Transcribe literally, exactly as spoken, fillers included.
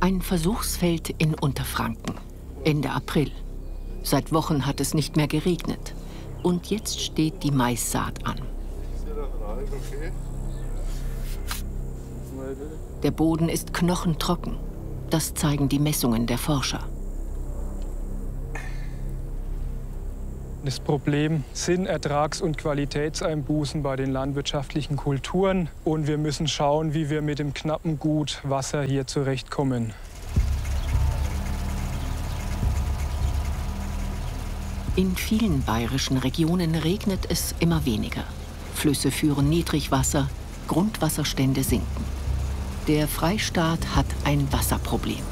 Ein Versuchsfeld in Unterfranken. Ende April. Seit Wochen hat es nicht mehr geregnet. Und jetzt steht die Maissaat an. Der Boden ist knochentrocken. Das zeigen die Messungen der Forscher. Das Problem sind Ertrags- und Qualitätseinbußen bei den landwirtschaftlichen Kulturen. Und wir müssen schauen, wie wir mit dem knappen Gut Wasser hier zurechtkommen. In vielen bayerischen Regionen regnet es immer weniger. Flüsse führen Niedrigwasser, Grundwasserstände sinken. Der Freistaat hat ein Wasserproblem.